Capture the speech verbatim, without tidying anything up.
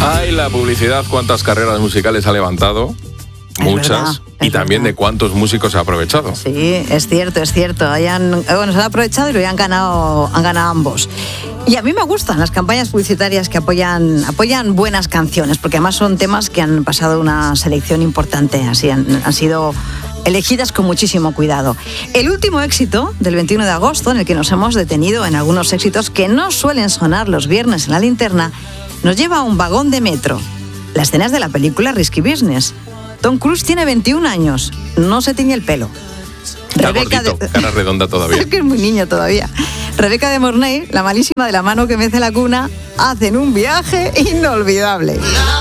Ay, la publicidad, cuántas carreras musicales ha levantado. Es Muchas. verdad, y es también verdad. de cuántos músicos se ha aprovechado. Sí, es cierto, es cierto. Hayan, bueno, se han aprovechado y lo han ganado, han ganado ambos. Y a mí me gustan las campañas publicitarias que apoyan, apoyan buenas canciones, porque además son temas que han pasado una selección importante, así han, han sido elegidas con muchísimo cuidado. El último éxito del veintiuno de agosto, en el que nos hemos detenido en algunos éxitos que no suelen sonar los viernes en la linterna, nos lleva a un vagón de metro. La escena es de la película Risky Business. Tom Cruise tiene veintiún años, no se tiñe el pelo. Está Rebeca gordito, de... cara redonda todavía. Es que es muy niño todavía. Rebeca de Mornay, la malísima de la mano que mece la cuna, hacen un viaje inolvidable.